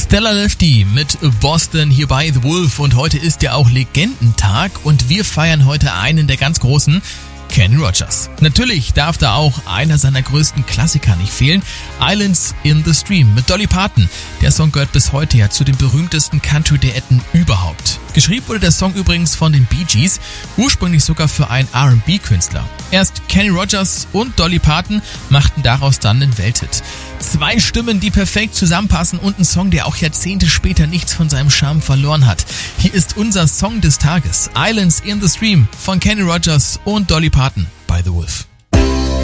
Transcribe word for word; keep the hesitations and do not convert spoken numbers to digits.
Stella Lefty mit Boston hier bei The Wolf und heute ist ja auch Legendentag und wir feiern heute einen der ganz großen, Kenny Rogers. Natürlich darf da auch einer seiner größten Klassiker nicht fehlen, Islands in the Stream mit Dolly Parton. Der Song gehört bis heute ja zu den berühmtesten Country-Duetten überhaupt. Geschrieben wurde der Song übrigens von den Bee Gees, ursprünglich sogar für einen R and B-Künstler. Erst Kenny Rogers und Dolly Parton machten daraus dann einen Welthit. Zwei Stimmen, die perfekt zusammenpassen und ein Song, der auch Jahrzehnte später nichts von seinem Charme verloren hat. Hier ist unser Song des Tages, Islands in the Stream von Kenny Rogers und Dolly Parton bei The Wolf.